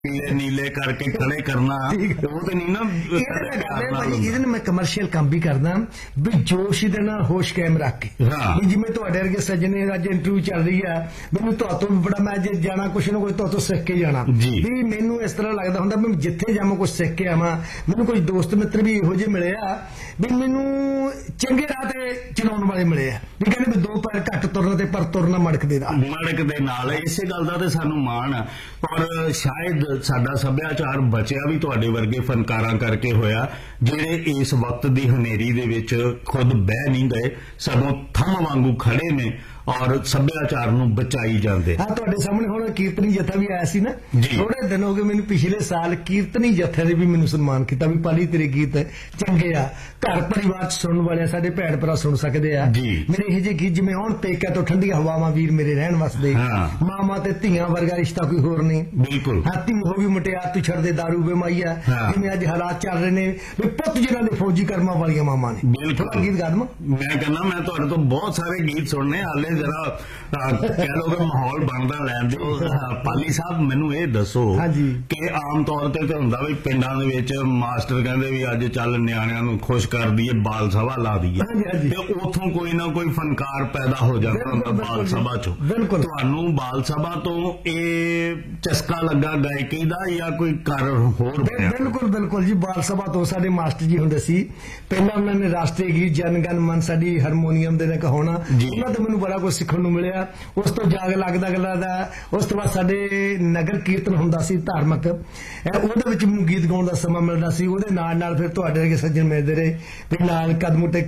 नीले करके खड़े करना वो तो नहीं ना। ਇਹਦੇ ਮੈਂ ਕਮਰਸ਼ੀਅਲ ਕੰਮ ਵੀ ਕਰਦਾ ਵੀ ਜੋਸ਼ ਦੇ ਨਾਲ ਹੋਸ਼ ਕਾਇਮ ਰੱਖ ਕੇ ਵੀ ਜਿਵੇਂ ਤੁਹਾਡੇ ਵਰਗੇ ਸੱਜਣੇ ਅੱਜ ਇੰਟਰਵਿਊ ਚੱਲ ਰਹੀ ਆ ਮੈਨੂੰ ਤੁਹਾਤੋਂ ਵੀ ਬੜਾ ਮੈਂ ਜੇ ਜਾਣਾ ਕੁਛ ਨਾ ਕੁਛ ਤੁਹਾਤੋਂ ਸਿੱਖ ਕੇ ਜਾਣਾ ਵੀ ਮੈਨੂੰ ਇਸ ਤਰ੍ਹਾਂ ਲੱਗਦਾ ਹੁੰਦਾ ਵੀ ਜਿੱਥੇ ਜਾਵਾਂ ਕੁਛ ਸਿੱਖ ਕੇ ਆਵਾਂ। ਮੈਨੂੰ ਕੁਝ ਦੋਸਤ ਮਿੱਤਰ ਵੀ ਇਹੋ ਜਿਹੇ ਮਿਲੇ ਆ ਵੀ ਮੈਨੂੰ ਚੰਗੇ ਰਾਹ ਤੇ ਚਲਾਉਣ ਵਾਲੇ ਮਿਲੇ ਆ ਵੀ ਕਹਿੰਦੇ ਵੀ 2 ਪੈਰ ਘੱਟ ਤੁਰਨਾ ਤੇ ਪਰ ਤੁਰਨਾ ਮੜਕ ਦੇ ਨਾਲ। ਇਸੇ ਗੱਲ ਦਾ ਤੇ ਸਾਨੂੰ ਮਾਣ ਆ ਔਰ ਸ਼ਾਇਦ ਸਾਡਾ ਸੱਭਿਆਚਾਰ ਬਚਿਆ ਵੀ ਤੁਹਾਡੇ ਵਰਗੇ ਫਨਕਾਰਾਂ ਕਰਕੇ ਹੋਇਆ ਜਿਹੜੇ ਇਸ ਵਕਤ ਦੀ ਹਨੇਰੀ ਦੇ ਵਿੱਚ ਖੁਦ ਬਹਿ ਨਹੀਂ ਗਏ ਸਗੋਂ ਥੰਮ ਵਾਂਗੂ ਖੜੇ ਨੇ ਔਰ ਸੱਭਿਆਚਾਰ ਨੂੰ ਬਚਾਈ ਜਾਂਦੇ। ਹਾਂ ਤੁਹਾਡੇ ਸਾਹਮਣੇ ਹੁਣ ਕੀਰਤਨੀ ਜਥਾ ਵੀ ਆਇਆ ਸੀ ਨਾ ਥੋੜੇ ਦਿਨ ਹੋ ਗਏ ਮੈਨੂੰ ਪਿਛਲੇ ਸਾਲ ਕੀਰਤਨੀ ਜਥੇ ਨੇ ਵੀ ਮੈਨੂੰ ਸਨਮਾਨ ਕੀਤਾ ਵੀ ਪਾਲੀ ਤੇਰੇ ਗੀਤ ਚੰਗੇ ਆ ਘਰ ਪਰਿਵਾਰ ਚ ਸੁਣਨ ਵਾਲੇ ਸਾਡੇ ਭੈਣ ਭਰਾ ਸੁਣ ਸਕਦੇ ਆ ਮੇਰੇ ਇਹ ਜਿਹੇ ਗੀਤ ਜਿਵੇਂ ਹੁਣ ਪੇਕਿਆਂ ਤੋਂ ਠੰਡੀਆਂ ਹਵਾਵਾਂ ਵੀਰ ਮੇਰੇ ਰਹਿਣ ਵਸਦੇ ਮਾਮਾ ਤੇ ਧੀਆਂ ਵਰਗਾ ਰਿਸ਼ਤਾ ਕੋਈ ਹੋਰ ਨਹੀਂ ਬਿਲਕੁਲ ਹਾਤੀ ਹੋ ਗਈ ਮੁਟਿਆਰ ਤੂੰ ਛੱਡ ਦੇ ਦਾਰੂ ਬੇਮਾਈਆ ਜਿਵੇਂ ਅੱਜ ਹਾਲਾਤ ਚੱਲ ਰਹੇ ਨੇ ਵੀ ਪੁੱਤ ਜਿਹਨਾਂ ਦੇ ਫੌਜੀ ਕਰਮਾਂ ਵਾਲੀਆਂ ਮਾਮਾ ਨੇ ਬਿਲਕੁਲ ਗੀਤ ਗਾਦਮ ਮੈਂ ਕਹਿੰਦਾ ਮੈਂ ਤੁਹਾਡੇ ਤੋਂ ਬਹੁਤ ਸਾਰੇ ਗੀਤ ਸੁਣਨੇ ਹਾਲੇ जरा कह लो कि माहौल बनता लैन दो। पाली साहब मैनू ये दसो कि आम तौर ते तो हुंदा भी पिंडां दे विच मास्टर कहंदे भी अज चल नियाणियां नूं खुश कर दईए बाल सभा ला दईए ते उत्थों कोई ना कोई फनकार पैदा हो जाता हुंदा बाल सभा चों। तुहानूं बाल सभा तो ये चस्का लगा गायकी दा या कोई कारण होर? बिल्कुल बिल्कुल जी बाल सभा तो साडे मास्टर जी हुंदे सी पहला उन्हां ने राष्ट्रीय गीत जन गण मन साडी हारमोनीअम दे नाल कहाउणा उन्हां तो मैनूं बड़ा कुछ सिखण नूं मिलिਆ। ਉਸ ਤੋਂ ਜਾਗ ਲੱਗਦਾ ਉਸ ਤੋਂ ਬਾਅਦ ਸਾਡੇ ਨਗਰ ਕੀਰਤਨ ਹੁੰਦਾ ਸੀ ਧਾਰਮਿਕ ਉਹਦੇ ਵਿੱਚ ਮੈਨੂੰ ਗੀਤ ਗਾਉਣ ਦਾ ਸਮਾਂ ਮਿਲਦਾ ਸੀ ਉਹਦੇ ਨਾਲ ਫਿਰ ਤੁਹਾਡੇ ਵਰਗੇ ਸੱਜਣ ਮਿਲਦੇ ਰਹੇ ਵੀ ਨਾਲ ਕਦਮ ਉੱਤੇ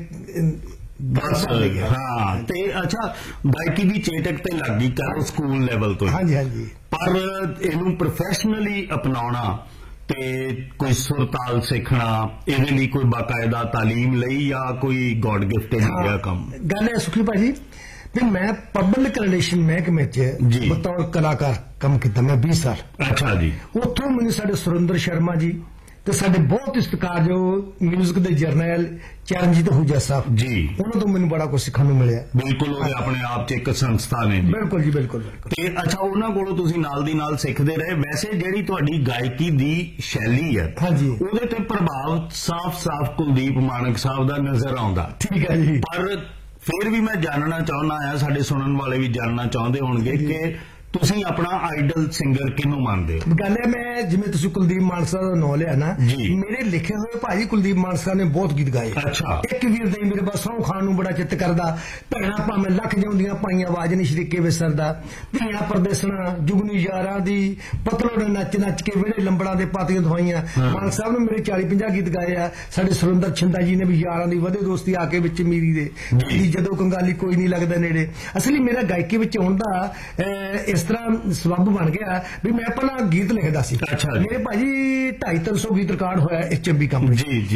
ਬਸ ਹਾਂ ਤੇ ਅੱਛਾ ਗਾਇਕੀ ਦੀ ਚੇਟਕ ਤੇ ਲੱਗ ਗਈ ਕਰੋ ਸਕੂਲ ਲੈਵਲ ਤੋਂ ਹਾਂਜੀ ਪਰ ਇਹਨੂੰ ਪ੍ਰੋਫੈਸ਼ਨਲੀ ਅਪਣਾਉਣਾ ਤੇ ਕੋਈ ਸੁਰ ਤਾਲ ਸਿੱਖਣਾ ਇਹਦੇ ਲਈ ਕੋਈ ਬਾਕਾਇਦਾ ਤਾਲੀਮ ਲਈ ਜਾਂ ਕੋਈ ਗੋਡ ਗਿਫਟਡ ਗਿਆ ਕੰਮ? ਗੱਲ ਹੈ ਸੁਖੀ ਭਾਜੀ भी मैं पब्लिक रिलेशन महकमे च बतौर कलाकार काम किया मैं 20 साल। अच्छा जी। उतों मैंने साडे सुरेंद्र शर्मा जी ते साडे बहुत ही सत्कारयोग म्यूजिक दे जर्नैल चरणजीत आहूजा साहब जी उन्होंने तो मैंने बड़ा कुछ सीखण नूं मिलिਆ। बिल्कुल वो अपने आप च एक संस्था ने बिल्कुल जी बिल्कुल। ते अच्छा उन्हां कोलों तुसीं नाल दी नाल सिੱਖਦੇ ਰਹੇ वैसे ਜਿਹੜੀ ਤੁਹਾਡੀ ਗਾਇਕੀ ਦੀ ਸ਼ੈਲੀ ਹੈ ਹਾਂਜੀ ਉਹਦੇ ਤੇ ਪ੍ਰਭਾਵ ਸਾਫ਼-ਸਾਫ਼ ਕੁਲਦੀਪ ਮਾਨਕ ਸਾਹਿਬ ਦਾ ਨਜ਼ਰ ਆਉਂਦਾ। ਠੀਕ ਹੈ ਜੀ। ਪਰ फिर भी मैं जानना चाहना है साडे सुनन वाले भी जानना चाहते होणगे कि ਤੁਸੀਂ ਆਪਣਾ ਆਈਡਲ ਸਿੰਗਰ ਕਿਹਨੂੰ ਮੰਨਦੇ ਹੋ? ਗੱਲ ਹੈ ਮੈਂ ਜਿਵੇਂ ਤੁਸੀਂ ਕੁਲਦੀਪ ਮਾਨਸਾ ਦਾ ਨਾਮ ਲਿਆ ਨਾ ਮੇਰੇ ਲਿਖੇ ਹੋਏ ਭਾਜੀ ਕੁਲਦੀਪ ਮਾਨਸਾ ਨੇ ਬਹੁਤ ਗੀਤ ਗਾਏ। ਅੱਛਾ। ਇੱਕ ਵੀਰ ਦੇ ਮੇਰੇ ਬਸ ਸਹੁੰ ਖਾਨ ਨੂੰ ਬੜਾ ਚਿੱਤ ਕਰਦਾ ਭੈਣਾਂ ਭਾਵੇਂ ਲੱਖ ਜਾਂਦੀਆਂ ਪਾਈਆਂ ਆਵਾਜ਼ ਨਹੀਂ ਸ਼ਰੀਕੇ ਵਿਸਰਦਾ ਧੀਆਂ ਪਰਦੇਸਣਾ ਜੁਗਨੀ ਯਾਰਾਂ ਦੀ ਪਤਲੋੜੇ ਨੱਚ ਨੱਚ ਕੇ ਵਿਹੜੇ ਲੰਬੜਾਂ ਦੇ ਪਾਤੀਆਂ ਦਵਾਈਆਂ ਮਾਨ ਸਾਹਿਬ ਨੇ ਮੇਰੇ 40-50 ਗੀਤ ਗਾਏ ਆ। ਸਾਡੇ ਸੁਰਿੰਦਰ ਛਿੰਦਾ ਜੀ ਨੇ ਵੀ ਯਾਰਾਂ ਦੀ ਵਧੇ ਦੋਸਤੀ ਆ ਕੇ ਵਿੱਚ ਮੀਰੀ ਦੇ ਜਦੋਂ ਕੰਗਾਲੀ ਕੋਈ ਨਹੀਂ ਲੱਗਦਾ ਨੇੜੇ। ਅਸਲੀ ਮੇਰਾ ਗਾਇਕੀ ਵਿੱਚ ਆਉਣ ਦਾ ਇਸ ਤਰ੍ਹਾਂ ਸਬੱਬ ਬਣ ਗਿਆ ਵੀ ਮੈਂ ਪਹਿਲਾਂ ਗੀਤ ਲਿਖਦਾ ਸੀ। ਮੇਰੇ ਭਾਜੀ 250-300 ਗੀਤ ਰਿਕਾਰਡ ਹੋਇਆ HMB ਕੰਪਨੀ ਜੀ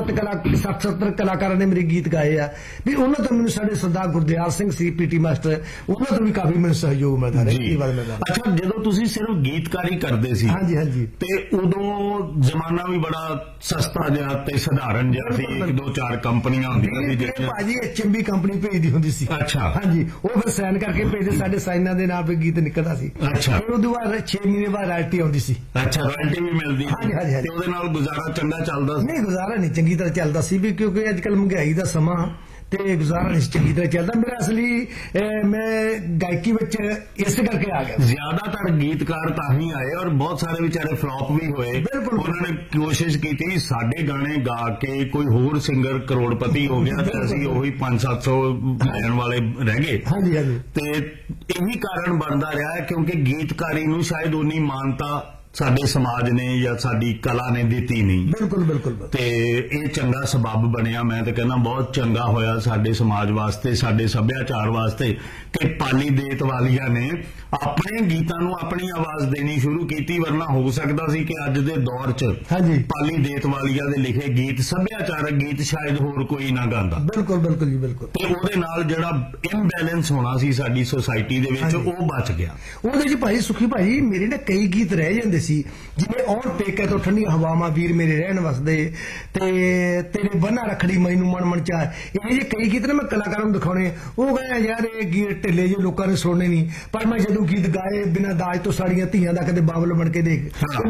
60-70 ਕਲਾਕਾਰਾਂ ਨੇ ਮੇਰੇ ਗੀਤ ਗਾਏ ਆ ਵੀ ਉਹਨਾਂ ਤੋਂ ਮੈਨੂੰ ਸਾਡੇ ਸਰਦਾਰ ਗੁਰਦਿਆਲ ਸਿੰਘ ਸੀ PT ਮਾਸਟਰ ਉਹਨਾਂ ਤੋਂ ਵੀ ਕਾਫੀ ਮੈਨੂੰ ਸਹਿਯੋਗ ਮਿਲਦਾ ਰਿਹਾ। ਅੱਛਾ ਜਦੋਂ ਤੁਸੀਂ ਸਿਰਫ ਗੀਤਕਾਰੀ ਕਰਦੇ ਸੀ ਹਾਂਜੀ ਤੇ ਉਦੋਂ ਜ਼ਮਾਨਾ ਵੀ ਬੜਾ ਸਸਤਾ ਜਿਹਾ ਤੇ ਸਧਾਰਨ ਜਿਹਾ ਸੀ 1-2-4 ਕੰਪਨੀਆਂ ਹੁੰਦੀਆਂ ਸੀ ਜਿਹੜੇ ਭਾਜੀ HMB ਕੰਪਨੀ ਭੇਜਦੀ ਹੁੰਦੀ ਸੀ। ਅੱਛਾ ਹਾਂਜੀ ਉਹ ਫਿਰ ਸਾਈਨ ਕਰਕੇ ਭੇਜਦੇ ਸਾਡੇ ਸਾਈਨਾਂ ਦੇ ਨਾਲ ਗੀਤ ਨਿਕਲਦਾ ਸੀ। ਅੱਛਾ ਫਿਰ ਉਹਦੇ ਬਾਅਦ 6 ਮਹੀਨੇ ਬਾਅਦ ਰਾਇਲਟੀ ਆਉਂਦੀ ਸੀ। ਅੱਛਾ ਰਾਇਲਟੀ ਵੀ ਮਿਲਦੀ ਸੀ ਤੇ ਉਹਦੇ ਨਾਲ ਗੁਜ਼ਾਰਾ ਚੰਗਾ ਚੱਲਦਾ ਸੀ? ਨਹੀਂ ਗੁਜ਼ਾਰਾ ਨਹੀਂ ਚੰਗੀ ਤਰ੍ਹਾਂ ਚੱਲਦਾ ਸੀ ਵੀ ਕਿਉਂਕਿ ਅੱਜ ਕੱਲ ਮਹਿੰਗਾਈ ਦਾ ਸਮਾਂ ਤੇ ਗੁਜ਼ਾਰਾ ਨਹੀਂ ਚੰਗੀ ਤਰ੍ਹਾਂ ਚੱਲਦਾ। ਮੇਰਾ ਅਸਲੀ ਮੈਂ ਗਾਇਕੀ ਵਿੱਚ ਇਸ ਕਰਕੇ ਆ ਗਿਆ। ਜ਼ਿਆਦਾਤਰ ਗੀਤਕਾਰ ਤਾਂ ਹੀ ਆਏ ਔਰ ਬਹੁਤ ਸਾਰੇ ਵਿਚਾਰੇ ਫਲॉप ਵੀ ਹੋਏ। ਉਹਨਾਂ ਨੇ ਕੋਸ਼ਿਸ਼ ਕੀਤੀ ਸਾਡੇ ਗਾਣੇ ਗਾ ਕੇ ਕੋਈ ਹੋਰ ਸਿੰਗਰ ਕਰੋੜਪਤੀ ਹੋ ਗਿਆ ਤੇ ਅਸੀਂ ਉਹੀ 500-700 ਲੈਣ ਵਾਲੇ ਰਹਿ ਗਏ। ਹਾਂਜੀ ਤੇ ਇਹੀ ਕਾਰਨ ਬਣਦਾ ਰਿਹਾ ਕਿਉਂਕਿ ਗੀਤਕਾਰੀ ਨੂੰ ਸ਼ਾਇਦ ਉਨੀ ਮਾਨਤਾ ਸਾਡੇ ਸਮਾਜ ਨੇ ਜਾਂ ਸਾਡੀ ਕਲਾ ਨੇ ਦਿੱਤੀ ਨਹੀਂ। ਬਿਲਕੁਲ ਤੇ ਇਹ ਚੰਗਾ ਸਬੱਬ ਬਣਿਆ। ਮੈਂ ਤਾਂ ਕਹਿੰਦਾ ਬਹੁਤ ਚੰਗਾ ਹੋਇਆ ਸਾਡੇ ਸਮਾਜ ਵਾਸਤੇ ਸਾਡੇ ਸੱਭਿਆਚਾਰ ਵਾਸਤੇ ਕਿ ਪਾਲੀ ਦੇਤ ਵਾਲੀਆਂ ਨੇ ਆਪਣੇ ਗੀਤਾਂ ਨੂੰ ਆਪਣੀ ਆਵਾਜ਼ ਦੇਣੀ ਸ਼ੁਰੂ ਕੀਤੀ। ਵਰਨਾ ਹੋ ਸਕਦਾ ਸੀ ਕਿ ਅੱਜ ਦੇ ਦੌਰ 'ਚ ਪਾਲੀ ਦੇਤ ਵਾਲੀਆਂ ਦੇ ਲਿਖੇ ਗੀਤ ਸੱਭਿਆਚਾਰਕ ਗੀਤ ਸ਼ਾਇਦ ਹੋਰ ਕੋਈ ਨਾ ਗਾਉਂਦਾ। ਬਿਲਕੁਲ ਜੀ ਬਿਲਕੁਲ। ਤੇ ਉਹਦੇ ਨਾਲ ਜਿਹੜਾ ਇੰਬੈਲੈਂਸ ਹੋਣਾ ਸੀ ਸਾਡੀ ਸੋਸਾਇਟੀ ਦੇ ਵਿੱਚ ਉਹ ਬਚ ਗਿਆ। ਉਹਦੇ 'ਚ ਭਾਈ ਸੁਖੀ ਭਾਈ ਮੇਰੇ ਨਾ ਕਈ ਗੀਤ ਰਹਿ ਜਾਂਦੇ ਸੀ, ਜਿਵੇਂ ਆਉਣ ਪੇਕੇ ਤੋਂ ਠੰਡੀਆਂ ਹਵਾਵਾਂ ਵੀਰ ਮੇਰੇ ਰਹਿਣ ਵਸਦੇ, ਤੇ ਤੇਰੇ ਬੰਨਾ ਰੱਖੜੀ ਮੈਨੂੰ ਮਨ ਮਨ ਚਾਹ, ਇਹ ਜੇ ਕਈ ਗੀਤ ਨੇ ਮੈਂ ਕਲਾਕਾਰਾਂ ਨੂੰ ਦਿਖਾਉਣੇ, ਉਹ ਕਹਿੰਦੇ ਯਾਰ ਇਹ ਗੀਤ ਢਿੱਲੇ ਜੇ ਲੋਕਾਂ ਨੇ ਸੁਣਨੇ ਨਹੀਂ, ਪਰ ਮੈਂ ਜਦੋਂ ਗੀਤ ਗਾਏ ਬਿਨਾਂ ਦਾਜ ਤੋਂ ਸਾਡੀਆਂ ਧੀਆਂ ਦਾ ਕਦੇ ਬਾਬਲ ਬਣ ਕੇ ਦੇਖ